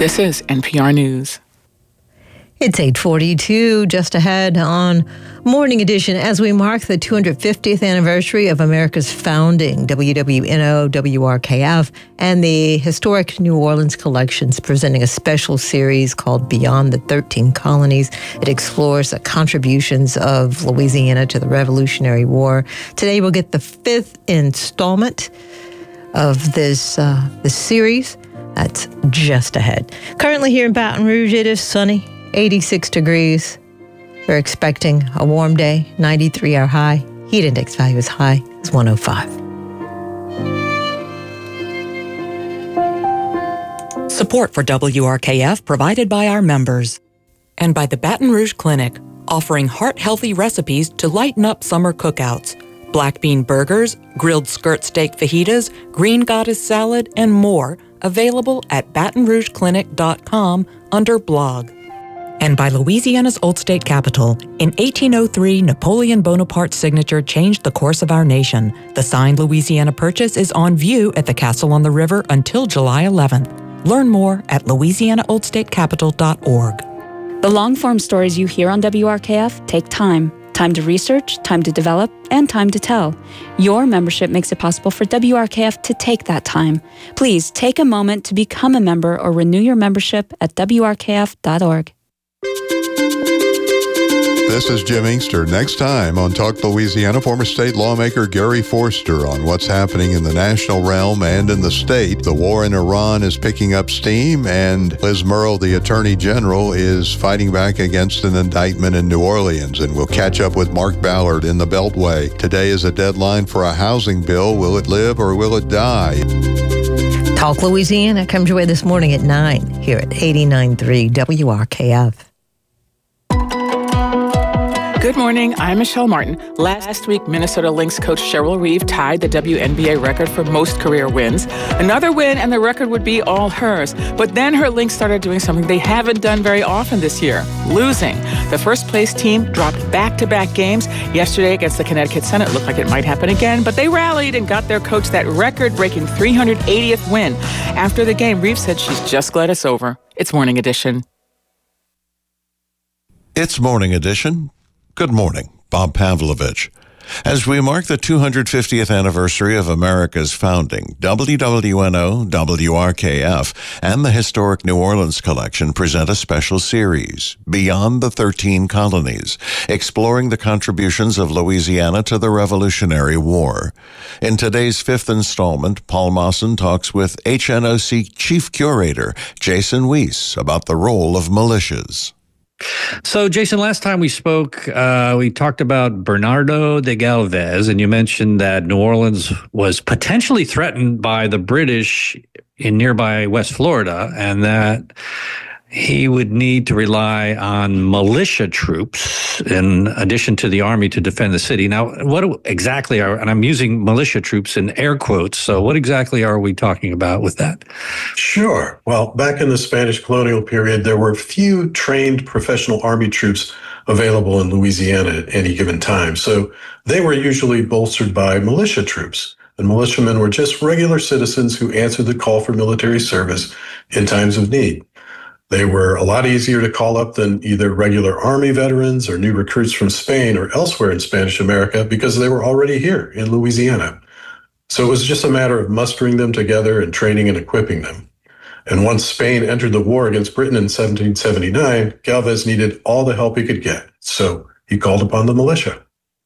This is NPR News. It's 8:42, just ahead on Morning Edition as we mark the 250th anniversary of America's founding. WWNO, WRKF, and the Historic New Orleans Collections presenting a special series called Beyond the 13 Colonies. It explores the contributions of Louisiana to the Revolutionary War. Today we'll get the fifth installment of this series. That's just ahead. Currently here in Baton Rouge, it is sunny. 86 degrees. We're expecting a warm day, 93 our high. Heat index value is high, it's 105. Support for WRKF provided by our members and by the Baton Rouge Clinic, offering heart-healthy recipes to lighten up summer cookouts. Black bean burgers, grilled skirt steak fajitas, green goddess salad, and more available at BatonRougeClinic.com under blog. And by Louisiana's Old State Capitol. In 1803, Napoleon Bonaparte's signature changed the course of our nation. The signed Louisiana Purchase is on view at the Castle on the River until July 11th. Learn more at louisianaoldstatecapital.org. The long-form stories you hear on WRKF take time. Time to research, time to develop, and time to tell. Your membership makes it possible for WRKF to take that time. Please take a moment to become a member or renew your membership at WRKF.org. This is Jim Inkster. Next time on Talk Louisiana, former state lawmaker Gary Forster on what's happening in the national realm and in the state. The war in Iran is picking up steam, and Liz Murrow, the Attorney General, is fighting back against an indictment in New Orleans. And we'll catch up with Mark Ballard in the Beltway. Today is a deadline for a housing bill. Will it live or will it die? Talk Louisiana comes your way this morning at 9 here at 89.3 WRKF. Good morning, I'm Michelle Martin. Last week, Minnesota Lynx coach Cheryl Reeve tied the WNBA record for most career wins. Another win and the record would be all hers. But then her Lynx started doing something they haven't done very often this year, losing. The first place team dropped back-to-back games. Yesterday against the Connecticut Sun, it looked like it might happen again, but they rallied and got their coach that record-breaking 380th win. After the game, Reeve said she's just glad it's over. It's Morning Edition. It's Morning Edition. Good morning, Bob Pavlovich. As we mark the 250th anniversary of America's founding, WWNO, WRKF, and the Historic New Orleans Collection present a special series, Beyond the 13 Colonies, exploring the contributions of Louisiana to the Revolutionary War. In today's fifth installment, Paul Mawson talks with HNOC Chief Curator Jason Weiss about the role of militias. So, Jason, last time we spoke, we talked about Bernardo de Galvez, and you mentioned that New Orleans was potentially threatened by the British in nearby West Florida, and that he would need to rely on militia troops in addition to the army to defend the city. Now, what exactly are, and I'm using militia troops in air quotes, so what exactly are we talking about with that? Sure. Well, back in the Spanish colonial period, there were few trained professional army troops available in Louisiana at any given time. So they were usually bolstered by militia troops. And militiamen were just regular citizens who answered the call for military service in times of need. They were a lot easier to call up than either regular army veterans or new recruits from Spain or elsewhere in Spanish America because they were already here in Louisiana. So it was just a matter of mustering them together and training and equipping them. And once Spain entered the war against Britain in 1779, Galvez needed all the help he could get. So he called upon the militia.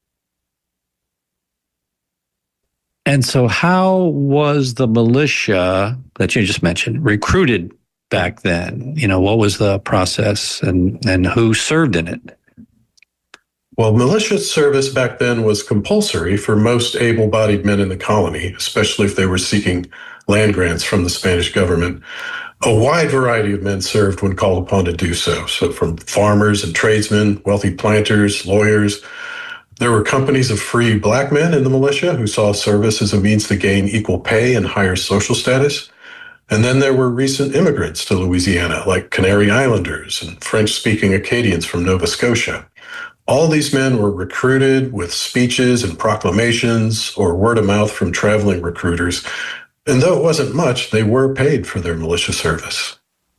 And so how was the militia that you just mentioned recruited back then? You know, what was the process and who served in it? Well, militia service back then was compulsory for most able-bodied men in the colony, especially if they were seeking land grants from the Spanish government. A wide variety of men served when called upon to do so. So from farmers and tradesmen, wealthy planters, lawyers. There were companies of free black men in the militia who saw service as a means to gain equal pay and higher social status. And then there were recent immigrants to Louisiana, like Canary Islanders and French-speaking Acadians from Nova Scotia. All these men were recruited with speeches and proclamations or word of mouth from traveling recruiters. And though it wasn't much, they were paid for their militia service.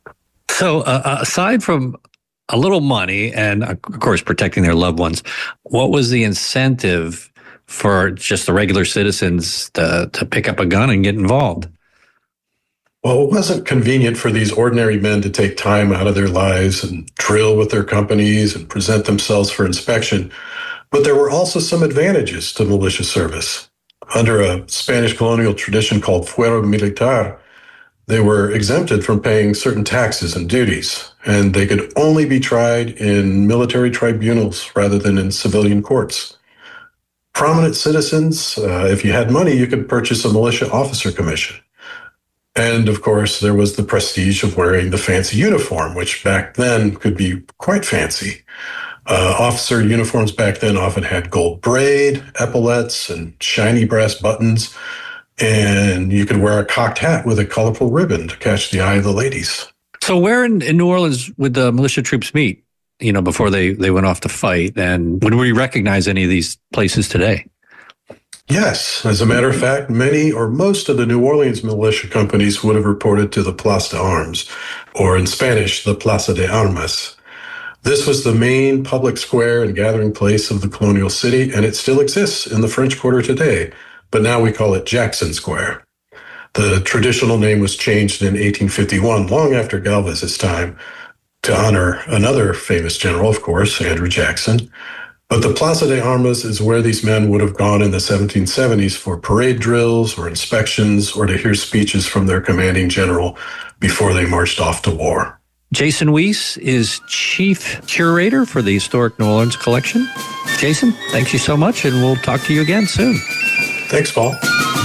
So aside from a little money and, of course, protecting their loved ones, what was the incentive for just the regular citizens to pick up a gun and get involved? Well, it wasn't convenient for these ordinary men to take time out of their lives and drill with their companies and present themselves for inspection. But there were also some advantages to militia service. Under a Spanish colonial tradition called fuero militar, they were exempted from paying certain taxes and duties, and they could only be tried in military tribunals rather than in civilian courts. Prominent citizens, if you had money, you could purchase a militia officer commission. And of course, there was the prestige of wearing the fancy uniform, which back then could be quite fancy. Officer uniforms back then often had gold braid, epaulets, and shiny brass buttons. And you could wear a cocked hat with a colorful ribbon to catch the eye of the ladies. So where in New Orleans would the militia troops meet, before they went off to fight? And would we recognize any of these places today? Yes. As a matter of fact, many or most of the New Orleans militia companies would have reported to the Place d'Armes, or in Spanish, the Plaza de Armas. This was the main public square and gathering place of the colonial city, and it still exists in the French Quarter today, but now we call it Jackson Square. The traditional name was changed in 1851, long after Galvez's time, to honor another famous general, of course, Andrew Jackson. But the Plaza de Armas is where these men would have gone in the 1770s for parade drills or inspections or to hear speeches from their commanding general before they marched off to war. Jason Weiss is Chief Curator for the Historic New Orleans Collection. Jason, thanks you so much, and we'll talk to you again soon. Thanks, Paul.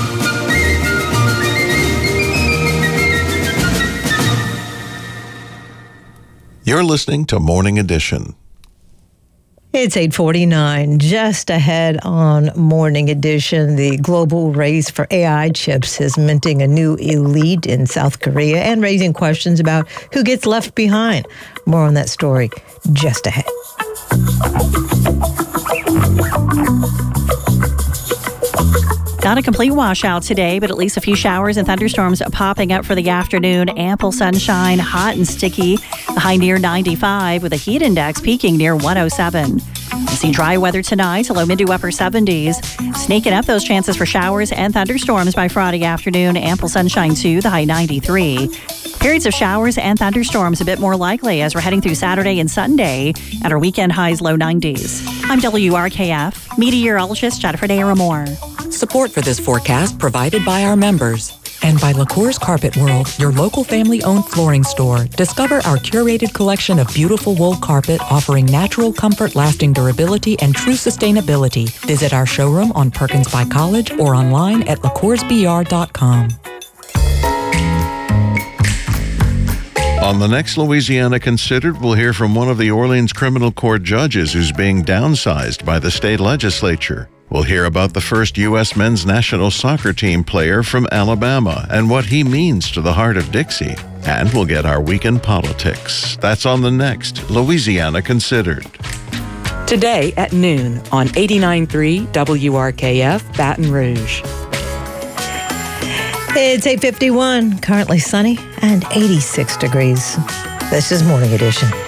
You're listening to Morning Edition. It's 8:49, just ahead on Morning Edition. The global race for AI chips is minting a new elite in South Korea and raising questions about who gets left behind. More on that story just ahead. Not a complete washout today, but at least a few showers and thunderstorms popping up for the afternoon. Ample sunshine, hot and sticky. The high near 95 with a heat index peaking near 107. We'll see dry weather tonight, low mid to upper 70s. Sneaking up those chances for showers and thunderstorms by Friday afternoon. Ample sunshine too, the high 93. Periods of showers and thunderstorms a bit more likely as we're heading through Saturday and Sunday at our weekend highs low 90s. I'm WRKF meteorologist Jennifer Daramore. Support for this forecast provided by our members. And by LaCour's Carpet World, your local family-owned flooring store. Discover our curated collection of beautiful wool carpet offering natural comfort, lasting durability, and true sustainability. Visit our showroom on Perkins by College or online at lacoursbr.com. On the next Louisiana Considered, we'll hear from one of the Orleans Criminal Court judges who's being downsized by the state legislature. We'll hear about the first U.S. men's national soccer team player from Alabama and what he means to the heart of Dixie. And we'll get our weekend politics. That's on the next Louisiana Considered. Today at noon on 89.3 WRKF Baton Rouge. It's 8:51, currently sunny and 86 degrees. This is Morning Edition.